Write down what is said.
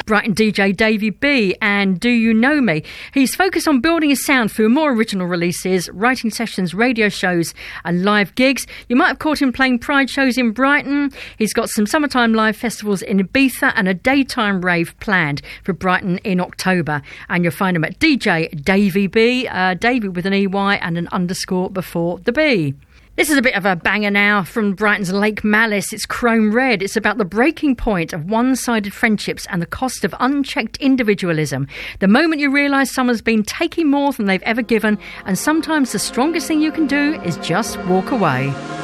Brighton DJ Davey B and Do You Know Me. He's focused on building his sound through more original releases, writing sessions, radio shows and live gigs. You might have caught him playing Pride shows in Brighton. He's got some summertime live festivals in Ibiza and a daytime rave planned for Brighton in October. And you'll find him at DJ Davey B, Davey with an EY and an underscore before the B. This is a bit of a banger now from Brighton's Lake Malice. It's Chrome Red. It's about the breaking point of one-sided friendships and the cost of unchecked individualism. The moment you realise someone's been taking more than they've ever given, and sometimes the strongest thing you can do is just walk away.